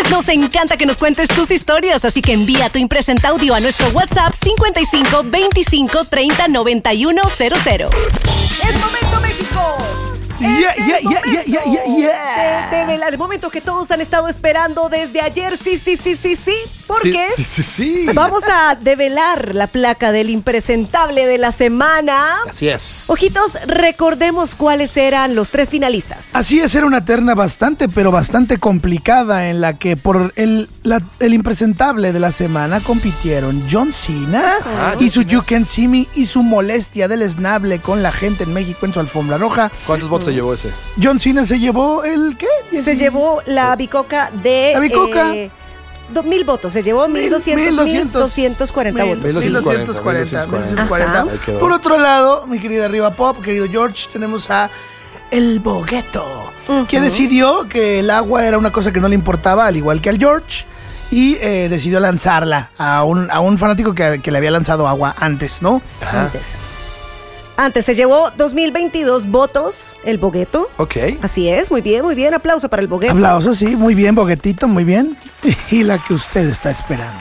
Nos encanta que nos cuentes tus historias, así que envía tu impresenta audio a nuestro WhatsApp 55 25 30 91 00. ¡Es momento, México! De velar, el momento que todos han estado esperando desde ayer. Sí. Porque Sí. vamos a develar la placa del impresentable de la semana. Así es. Ojitos, recordemos cuáles eran los 3 finalistas. Así es, era una terna bastante complicada en la que por el impresentable de la semana compitieron John Cena y su You Can See Me y su molestia deleznable con la gente en México en su alfombra roja. ¿Cuántos votos se llevó ese? John Cena se llevó el ¿qué? Se llevó la bicoca de... La bicoca. 2,000 votos, se llevó 1,240 votos. 1240. Ahí quedó. Por otro lado, mi querida Riva Pop, querido George, tenemos a El Bogueto, que decidió que el agua era una cosa que no le importaba, al igual que al George, y decidió lanzarla a un fanático que le había lanzado agua antes, ¿no? Antes se llevó 2022 votos el Bogueto. Ok. Así es, muy bien. Aplauso para el Bogueto. Aplausos, sí, muy bien, Boguetito, muy bien. Y la que usted está esperando.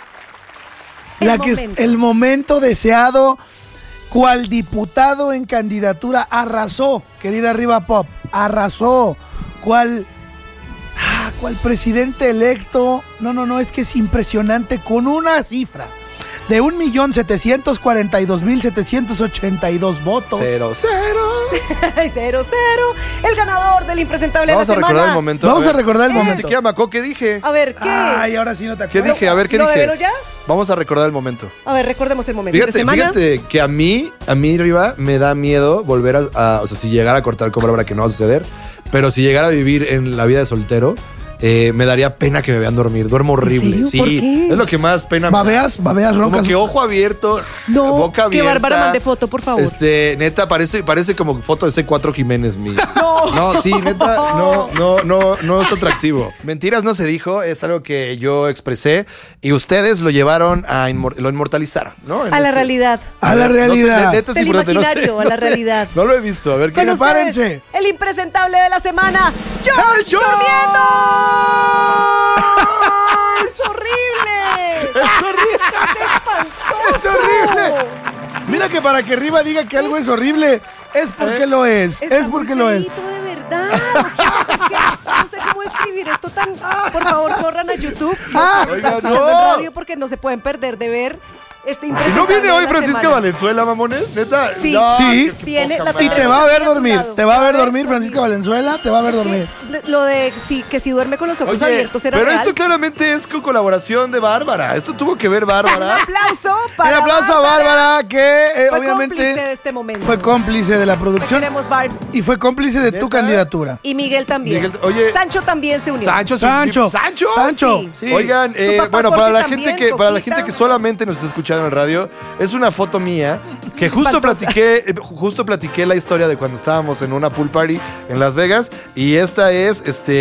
El momento deseado, cual diputado en candidatura, arrasó, querida Riva Pop, arrasó. Cual presidente electo, no, es que es impresionante, con una cifra de 1,742,782 votos. 0-0. 0-0. El ganador del impresentable de la semana. Vamos a recordar el momento. Vamos a recordar el Ni momento. siquiera me acuerdo qué dije. A ver, ¿qué? Ay, ahora sí no te ¿Qué acuerdas. dije? A ver, ¿qué ¿Lo dije? develó ya? Vamos a recordar el momento. A ver, recordemos el momento. Fíjate que a mí, Riva, me da miedo volver o sea, si llegara a cortar con Bárbara, que no va a suceder, pero si llegara a vivir en la vida de soltero, me daría pena que me vean dormir. Duermo horrible. ¿En serio? Sí, ¿Por qué? es lo que más pena me da. Babeas, Como roncas. que ojo abierto, No, boca que abierta. Bárbara mande foto, por favor. Neta, parece como foto de C4 Jiménez mío. No. Sí, neta, no es atractivo. Mentiras no se dijo, es algo que yo expresé y ustedes lo llevaron lo inmortalizaron, ¿no? A la realidad. A la realidad. No sé, neta es Del importante, imaginario, a la realidad. No lo he visto, a ver qué Con ustedes, Prepárense. el impresentable de la semana, George George! durmiendo. ¡Es horrible! ¡Es horrible! Mira que para que Riva diga que algo es horrible, es porque lo es. Es porque lo es. feíto, de verdad. Ojitos, es que no sé cómo escribir esto tan... Por favor, corran a YouTube. Oiga, Están no. en radio porque no se pueden perder de ver este impresentable. ¿No viene de hoy la Francisca semana. Valenzuela, mamones? ¿Neta? Sí. No, Sí. qué Viene poca la madre. Y te va a ver dormir. Te va a ver dormir, Francisca Valenzuela. Te va a ver dormir. Lo de que si duerme con los ojos Oye, abiertos era pero real. esto claramente es con colaboración de Bárbara. Esto tuvo que ver Un Bárbara. aplauso Un para aplauso a Bárbara, que Fue obviamente cómplice de este momento. fue cómplice de la Te producción queremos, Bars. y fue cómplice de tu ¿Neta? candidatura. Y Miguel también. Miguel, oye. Sancho también se unió. Sancho. Sancho. Sí. Sí. Oigan, Tu papá bueno, para Jorge la también, gente para la Coquita. gente que solamente nos está escuchando en el radio, es una foto mía que justo platiqué la historia de cuando estábamos en una pool party en Las Vegas y esta es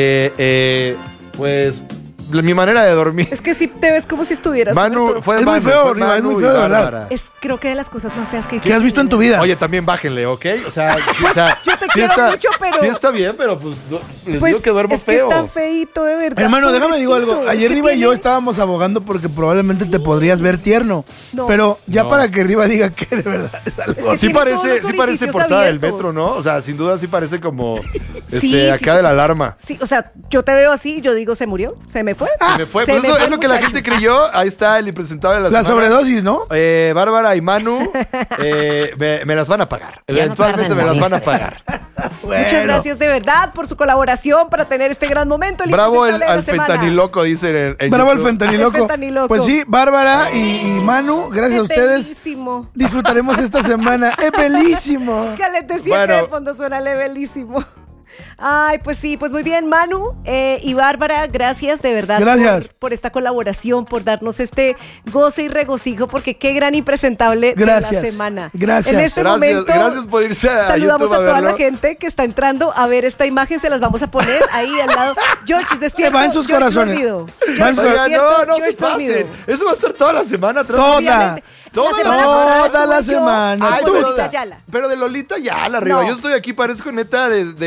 pues mi manera de dormir. Es que si te ves como si estuvieras Manu, muerto. fue Es muy Manu, feo, fue Riva, es muy Manu y feo, de verdad. Bárbara. Es creo que de las cosas más feas que ¿Qué has visto en tu vida? Oye, también bájenle, ¿ok? O sea, Yo te sí quiero está, mucho, pero... sí está bien, pero pues les Pues, digo que duermo es que feo. está feíto, de verdad. Hermano, déjame digo algo. Pobrecito, Ayer es que Riva y yo tiene- estábamos abogando porque probablemente te podrías ver tierno. No. Pero ya No. para que Riva diga que de verdad es algo. Es Sí tiene todos parece, los sí parece orificios portada del abiertos. metro, ¿no? O sea, sin duda sí parece como Sí, acá sí. de la alarma. Sí, o sea, yo te veo así y yo digo, ¿se murió? ¿Se me fue? Se me fue. Se Pues me eso fue es el lo que la muchacho. gente creyó. Ahí está el impresentable de la La semana. sobredosis, ¿no? Bárbara y Manu me las van a pagar. Eventualmente me las van a pagar. Muchas gracias de verdad por su colaboración para tener este gran momento. El Bravo impresentable de la al semana. fentaniloco, dicen en Bravo al YouTube. fentaniloco. El fentaniloco. Pues sí, Bárbara y Manu, gracias a ustedes. Bellísimo. Disfrutaremos esta semana. ¡Es bellísimo! Que les decía Bueno. que de fondo suena levelísimo. Ay, pues sí, pues muy bien, Manu y Bárbara, gracias de verdad Gracias. por esta colaboración, por darnos este goce y regocijo, porque qué gran impresentable Gracias. de la semana. Gracias. En este Gracias, momento, gracias por irse a saludamos YouTube a a toda la verlo. gente que está entrando a ver esta imagen, se las vamos a poner ahí al lado. George, despierta. Va en sus corazones. Va en sus Oigan, Despierto, no se George pasen. dormido. Eso va a estar toda la semana. Toda. Obviamente. Toda La la semana semana. pasada Toda la estuve yo semana. Ay, con pero, Lolita Ayala. pero de Lolita ya la arriba. No. Yo estoy aquí, parezco neta de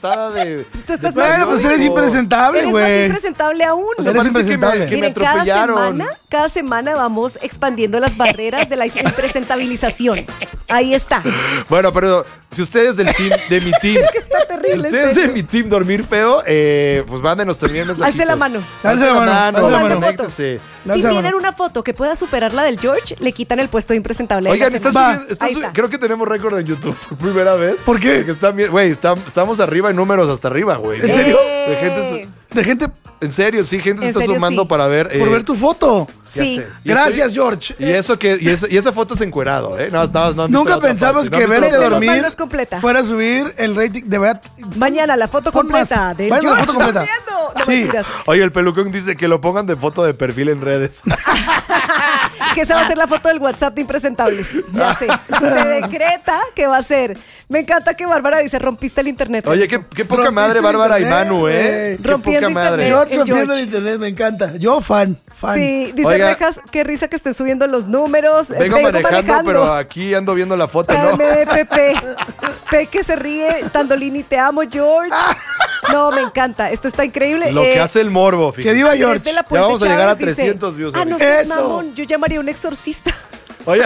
portada de... Tú estás Bueno, pues eres impresentable, Eres más güey. impresentable aún. O sea, Eres parece impresentable. que me Miren, atropellaron. cada semana vamos expandiendo las barreras de la impresentabilización. Ahí está. Bueno, pero si ustedes de mi team... Es que está terrible. Si en ustedes serio. de mi team dormir feo, pues mándenos también mensajitos. Alce la mano. Alce la mano, alce la mano. conéctese. Si Lanza la tienen mano. una foto que pueda superar la del George, le quitan el puesto de impresentable. de la Oigan, semana. Ahí está. creo que tenemos récord en YouTube por primera vez. ¿Por qué? Porque están bien, güey, estamos arriba en números hasta arriba, güey. ¿En serio? De gente, De gente en serio, sí, gente se En está serio, sumando sí. para ver. por ver tu foto. Sí. Y Gracias, estoy- George. Y esa foto es encuerado, ¿eh? No han visto la Nunca otra pensamos parte, que han visto la verte otra Tenemos dormir manos completa. fuera a subir el rating. De verdad. Mañana la foto Pon más. completa del Vayan a la George foto completa. durmiendo. No, Sí. mentiras. parte. Oye, el pelucón dice que lo pongan de foto de perfil en redes. Que esa va a ser la foto del WhatsApp de impresentables. Ya sé. Se decreta que va a ser. Me encanta que Bárbara dice, rompiste el internet. Oye, qué poca Rompiste madre el Bárbara y internet, Manu, ¿eh? güey. Qué Rompiendo poca madre. internet. George el rompiendo George. el internet, me encanta. Yo fan. Sí, dice Oiga. Rejas, qué risa que esté subiendo los números. Vengo manejando, pero aquí ando viendo la foto, ¿no? Pepe. Pe que se ríe. Tandolini, te amo, George. No, me encanta. Esto está increíble. Lo que hace el morbo, fíjate. Que viva Desde George. la Ya Puente vamos a llegar a Chávez dice, 300 views Ah, no ahorita. seas Eso. mamón. Yo llamaría a un exorcista. Oye,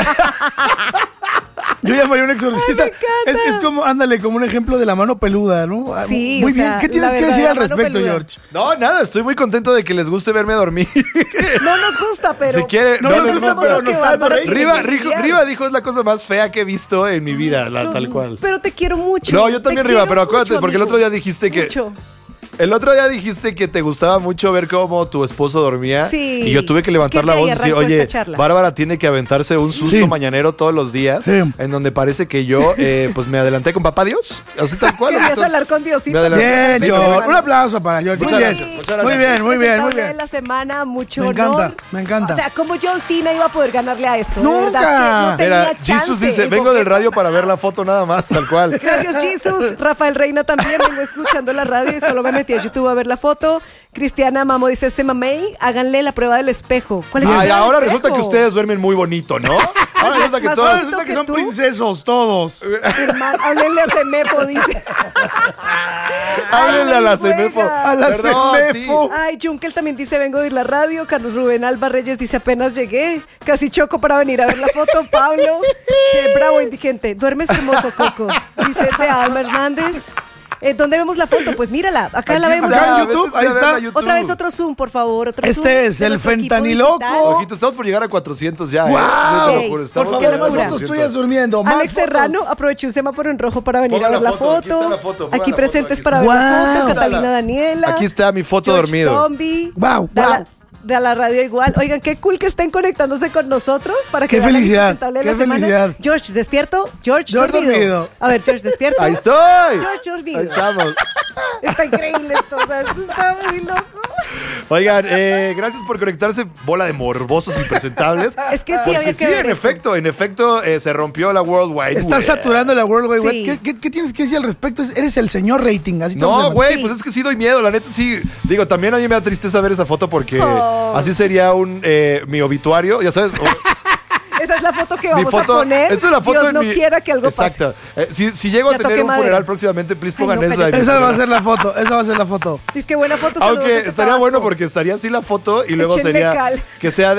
Yo llamaría a un exorcista. Ay, me encanta. Es como, ándale, como un ejemplo de la mano peluda, ¿no? Ah, Sí, muy o bien. sea, ¿Qué tienes la que decir verdadera al mano respecto, peluda. George? no, nada, estoy muy contento de que les guste verme dormir. No nos gusta, pero. Si quiere, No no nos les gusta, gusta. pero nos está dando rating. Riva dijo es la cosa más fea que he visto en mi vida, tal cual. Pero te quiero mucho. No, yo también, Te Riva, quiero pero acuérdate, mucho, porque el amigo. otro día dijiste que... Mucho. El otro día dijiste que te gustaba mucho ver cómo tu esposo dormía. Sí. Y yo tuve que levantar Es que la de ahí voz y decir, arrancó oye, esta charla. Bárbara tiene que aventarse un susto Sí. mañanero todos los días. Sí. En donde parece que yo, pues me adelanté con papá Dios. Así tal cual. Querías Entonces, hablar con Diosito. me adelanté. Bien, Sí, George. pero- Un aplauso para George. Muchas Muy bien. gracias, muchas gracias. Muy bien, muy bien, muy Presentable bien. de la semana, mucho Me encanta, honor. me encanta. O sea, como John Cena iba a poder ganarle a esto. Nunca. De verdad que no tenía Mira, Jesus chance, dice, el vengo del boquete. radio para ver la foto nada más, tal cual. Gracias, Jesus. Rafael Reina también. Vengo escuchando la radio y solo me metí a YouTube a ver la foto. Cristiana Mamo dice, se mamey, háganle la prueba del espejo. ¿Cuál es la Ay, prueba del ahora espejo? resulta que ustedes duermen muy bonito, ¿no? Ahora resulta que Más todos... bonito. Resulta que son ¿Tú? princesos todos. Hermano, háblenle a Cemepo, dice. Háblenle a la Ay, Semefo. juega. A la Perdón, Semefo. Ay, Junkel también dice, vengo de ir la radio. Carlos Rubén Alba Reyes dice, apenas llegué. Casi choco para venir a ver la foto. Pablo, bravo, indigente. Duermes hermoso, Coco. Dice de Alba Hernández. ¿Dónde vemos la foto? Pues mírala, acá la vemos. Acá en vete YouTube, a ahí verla está. a YouTube. Otra vez otro zoom, por favor. Otro Este zoom es de el nuestro equipo fentaniloco. digital. Ojito, estamos por llegar a 400 ya. ¡Guau! Te lo juro, Por estamos favor, Qué llegando a más locura. fotos 400. tuyas durmiendo. más Alex fotos. Serrano aprovechó un semáforo en rojo para venir Pongan a ver la la foto, aquí foto. está la foto, pongan Aquí la presentes foto, para aquí ver está. la foto. Guau. Catalina Daniela. Aquí está mi foto George dormido. Zombie. Guau, De guau. de la radio igual. Oigan, qué cool que estén conectándose con nosotros para que Qué vean la felicidad, presentable de qué la semana. felicidad. George, ¿despierto? George dormido. A ver, George, ¿despierto? Ahí estoy. George dormido. Ahí estamos. Está increíble esto, o sea, esto está muy loco. Oigan, gracias por conectarse, bola de morbosos impresentables. Es que sí, Porque había que sí, ver en esto. efecto, se rompió la World Wide Estás Web. saturando la World Wide Sí. Web. ¿Qué tienes que decir al respecto? Eres el señor rating. Así te vamos a No, llamar. güey, Sí. pues es que sí doy miedo, la neta sí. Digo, también a mí me da tristeza ver esa foto porque Oh. así sería mi obituario, ya sabes. Esa es la foto que Mi vamos foto, a poner. esta es la foto Dios en no mi... quiera que algo Exacto. Si llego a Ya tener toqué un madera. funeral próximamente, please Ay, pongan no, esa. cállate. de mi Esa va a funeral. ser la foto. Esa va a ser la foto. pase. Dice que buena foto. saludos Aunque desde estaría Tabasco. bueno porque estaría así la foto y luego Échenle sería cal. que sea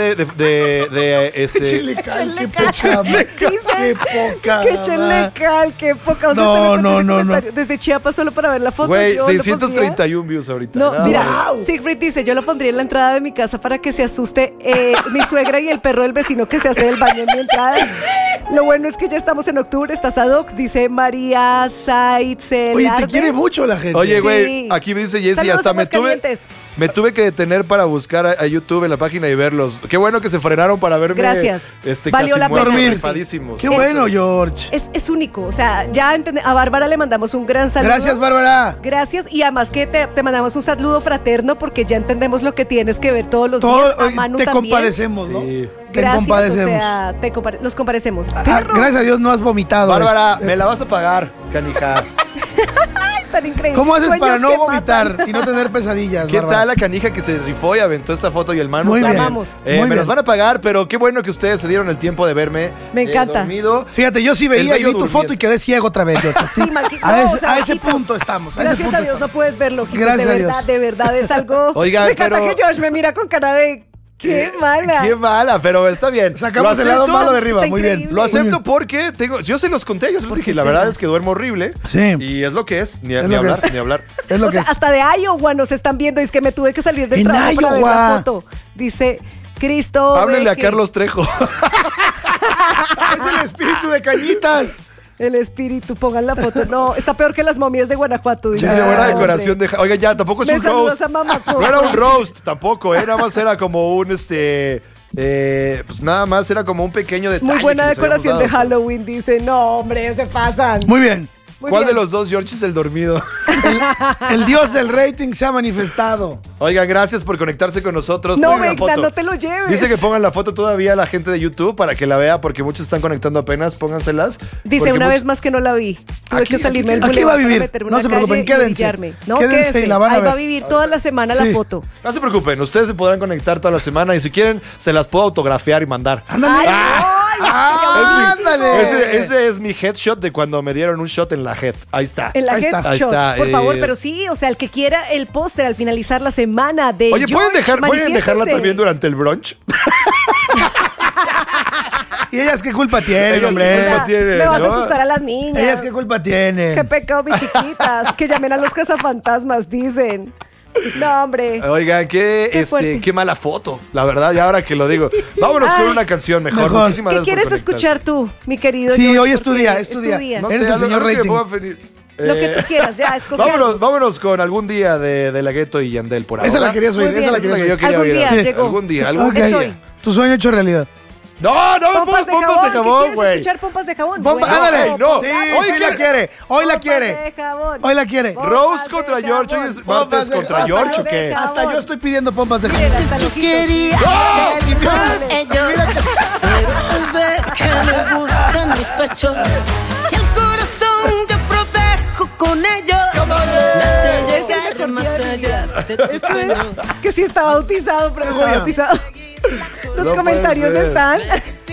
de Chile cal, Échenle qué cal. poca. Dice Qué poca. que échenle cal, qué poca. ¿Dónde No, está mi no, ese no, comentario? Desde Chiapas solo para ver la foto. Güey, yo lo 631 views ahorita. No, Nada mira, más. Siegfried dice, yo lo pondría en la entrada de mi casa para que se asuste mi suegra y el perro del vecino que se hace del baño en mi entrada. Lo bueno es que ya estamos en octubre, estás ad hoc, dice María Saitzel. Oye, te quiere mucho la gente. Oye, Sí. güey, aquí me dice Jessy, Saludos, hasta Aguascalientes. me tuve que detener para buscar a YouTube en la página y verlos. Qué bueno que se frenaron para verme. Gracias. casi Valió la muerto, pena. rifadísimos. Qué bueno, George. Es único, o sea, ya a Bárbara le mandamos un gran saludo. Gracias, Bárbara. Gracias, y además que te mandamos un saludo fraterno porque ya entendemos lo que tienes que ver todos los Todo, días. A Manu te también. compadecemos, ¿no? Sí. Te Gracias, compadecemos. o sea, nos compadecemos. Ah, Perro. gracias a Dios no has vomitado. Bárbara, me la vas a pagar, canija. Tan increíble. ¿Cómo haces Sueños para no que vomitar matan. y no tener pesadillas? ¿Qué Bárbara? tal la canija que se rifó y aventó esta foto y el Manu? Muy La bien. amamos. Muy Me bien. los van a pagar, pero qué bueno que ustedes se dieron el tiempo de verme. Me encanta. Dormido. Fíjate, yo sí veía y bello vi tu durmiente. foto y quedé ciego otra vez. George. Sí, Sí, Marqui- a no, ese, o sea, a ese Marquitos, punto estamos. A ese Gracias punto a Dios estamos. no puedes verlo, Quitos. Gracias a Dios. De verdad es algo. Oigan, me encanta pero- que Josh me mira con cara de qué mala. Qué mala, pero está bien. Sacamos Lo el lado acepto. malo de arriba. Está Muy bien. increíble. Lo Muy acepto bien. porque yo se los conté, yo se los dije, es la verdad verdad. es que duermo horrible. Sí. Y es lo que es, ni Es ni lo que hablar, es. ni hablar. Es lo O que sea, es. hasta de Iowa nos están viendo. Es que me tuve que salir del En trabajo para ver Iowa. la foto. Dice Cristo. Háblenle a Beque. Carlos Trejo. Es el espíritu de Cañitas. El espíritu, pongan la foto. No, está peor que las momias de Guanajuato. Sí, dice. de buena Hombre. decoración de... Oiga, ya, tampoco es Me un saludas roast. a mamá Coco. No era un roast tampoco, nada más era como un, pues nada más era como un pequeño detalle. Muy buena que les habíamos decoración de dado. Halloween. Dice, no, hombre, se pasan. Muy bien. Muy ¿Cuál bien. de los dos, George, es el dormido? El dios del rating se ha manifestado. Oigan, gracias por conectarse con nosotros. No, Pongan la Vecna, foto. no te lo lleves. Dice que pongan la foto todavía a la gente de YouTube para que la vea, porque muchos están conectando apenas. Pónganselas. Dice porque una muchos- vez más que no la vi. Tuve Aquí- que salirme del aquí boulevard va a para vivir. meterme No una se preocupen, calle y quédense. orillarme. No, Quédense y la van a Ahí va ver. a vivir toda la semana Sí. la foto. No se preocupen, ustedes se podrán conectar toda la semana y si quieren, se las puedo autografiar y mandar. Ándale. Ándale. Ese es mi headshot de cuando me dieron un shot en la head. Ahí está. En la Ahí head está. Ahí shot, está, por favor, eh. pero sí, o sea, el que quiera el póster al finalizar la semana de Oye, ¿pueden dejarla manifiéstense. también durante el brunch? ¿Y ellas qué culpa tienen, Ellas qué hombre? culpa tienen, Me vas ¿no? a asustar a las niñas. ¿Ellas qué culpa tienen? Qué pecado, mis chiquitas. Que llamen a los cazafantasmas, dicen. No, hombre. Oigan, Qué fuerte. qué mala foto, la verdad, y ahora que lo digo. Vámonos con Ay. una canción mejor. Mejor. Muchísimas ¿Qué gracias por quieres conectarse. escuchar tú, mi querido Sí, George? hoy es tu Porque día, es tu día. No Eres sé, el señor algo que rating. pueda venir. Lo que tú quieras, ya, escoge algo. Vámonos con algún día de La Gueto y Yandel por ahora. Esa la querías oír, Muy bien. esa la Esa es la querías que yo oír. quería Algún oír. día Sí. llegó. Algún día, algún Ok. día. Es hoy. Tu sueño hecho realidad. No, no, Pompas de pompas de jabón. ¿Qué jabón, quieres güey. escuchar pompas de jabón? Pompa, Bueno, ándale. no. Sí, Hoy sí quiere- la quiere. Hoy la pompas quiere. de jabón. Hoy la quiere. Pompas Roast de contra jabón. George, hoy es Pompas martes de- contra hasta George, yo ¿o qué? de- Hasta yo estoy pidiendo pompas de Miren, jabón. hasta Yo Lujitos. quería ¡Oh! ser con ellos, pero sé que me gustan mis pechos. Y el corazón yo protejo con ellos. Me hace llegar más allá de tus Eso sueños. es que sí está bautizado, pero no está bautizado. Los No comentarios puede ser. están.